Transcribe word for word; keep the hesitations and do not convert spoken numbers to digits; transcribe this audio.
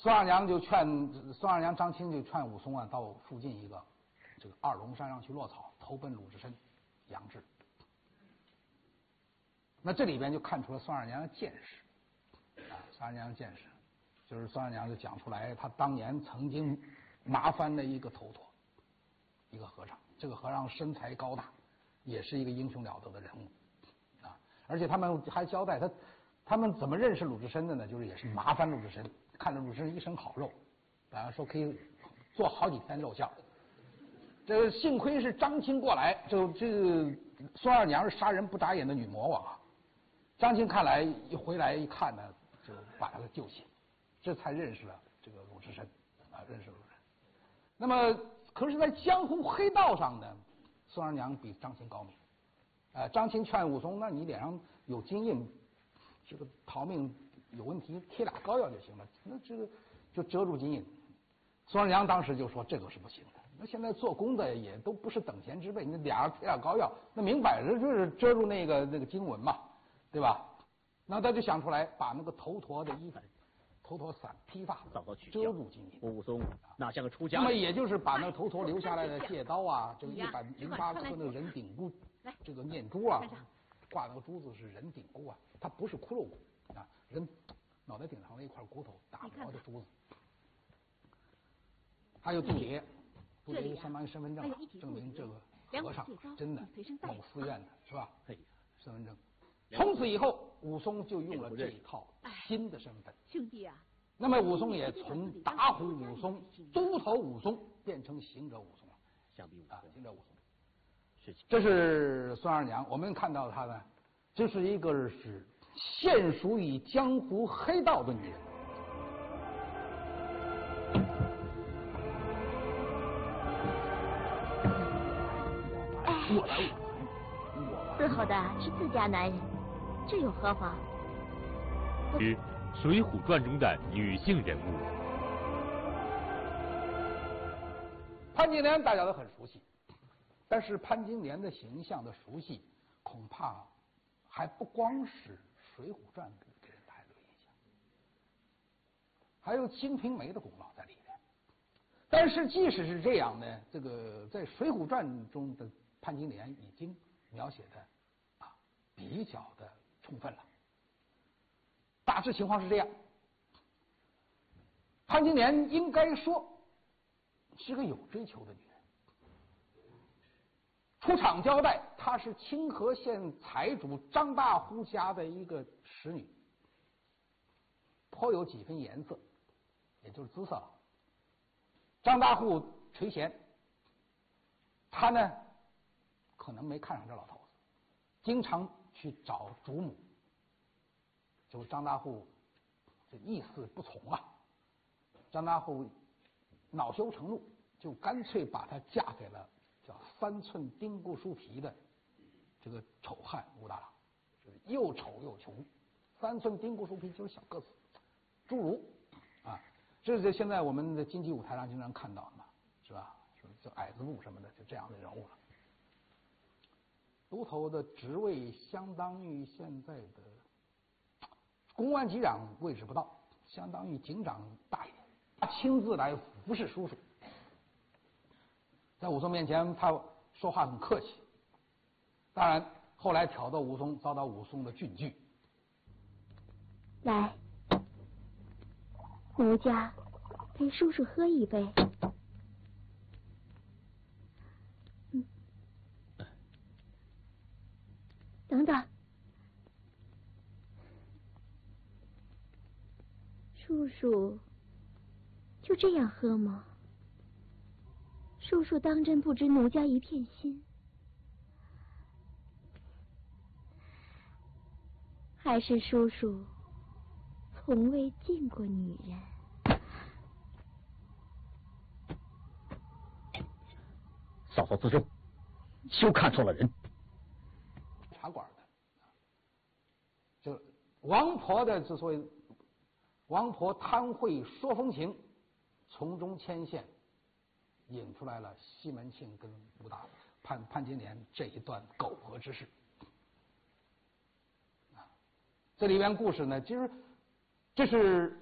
孙二娘就劝孙二娘张青就劝武松啊，到附近一个这个二龙山上去落草，投奔鲁智深、杨志。那这里边就看出了孙二娘的见识啊，孙二娘的见识，就是孙二娘就讲出来，她当年曾经麻烦的一个头陀，一个和尚，这个和尚身材高大，也是一个英雄了得的人物啊，而且他们还交代他。他们怎么认识鲁智深的呢？就是也是麻烦鲁智深，看着鲁智深一身好肉，然后说可以做好几天肉馅。这幸亏是张青过来，就这孙二娘是杀人不眨眼的女魔王啊。张青看来一回来一看呢，就把他给救起，这才认识了这个鲁智深啊，认识鲁智深。那么可是，在江湖黑道上呢，孙二娘比张青高明。呃，张青劝武松，那你脸上有金印。这个逃命有问题，贴俩膏药就行了，那这个就遮住金印。孙二娘当时就说这个是不行的，那现在做工的也都不是等闲之辈，你俩贴俩膏药，那明摆着就是遮住那个那个经文嘛，对吧？那他就想出来把那个头陀的衣服、头陀伞、披发遮住金印。 武松哪像个出家？ 那么也就是把那头陀留下来的戒刀啊，这个一百零八颗那个人顶箍，这个念珠啊。挂那个珠子是人顶箍啊，它不是骷髅骨啊，人脑袋顶上的一块骨头打磨的珠子。还有度牒，度牒就相当于身份证，证明这个和尚真的某寺院的是吧？身份证。从此以后，武松就用了这一套新的身份。 兄弟啊， 那么武松也从打虎武松、都头武松变成行者武松了。 相比武松， 行者武松。这是孙二娘，我们看到她呢，这是一个是现属于江湖黑道的女人。我来我伺候的是自家男人，这又何妨？ 之《水浒传》中的女性人物， 潘金莲大家都很熟悉。但是潘金莲的形象的熟悉，恐怕还不光是《水浒传》给人带来的印象，还有《金瓶梅》的功劳在里面。但是即使是这样呢，这个在《水浒传》中的潘金莲已经描写的啊比较的充分了。大致情况是这样：潘金莲应该说是个有追求的女人。出场交代，她是清河县财主张大户家的一个使女，颇有几分颜色，也就是姿色了。张大户垂涎，他呢可能没看上这老头子，经常去找主母，就张大户这意思不从啊。张大户恼羞成怒，就干脆把她嫁给了叫三寸丁骨书皮的这个丑汉武大郎，就是又丑又穷。三寸丁骨书皮就是小个子，侏儒啊，这是现在我们的京剧舞台上经常看到的嘛，是吧？说就矮子部什么的，就这样的人物了。都头的职位相当于现在的公安局长位置不到，相当于警长大一点，他亲自来服侍叔叔。在武松面前，他说话很客气。当然，后来挑逗武松，遭到武松的拒拒。 来，奴家陪叔叔喝一杯。嗯，等等，叔叔就这样喝吗？叔叔当真不知奴家一片心，还是叔叔从未见过女人？ 嫂嫂自重，休看错了人。 茶馆的，就王婆的之所以王婆贪会说风情，从中牵线。引出来了西门庆跟武大潘潘金莲这一段苟合之事啊，这里边故事呢，其实这是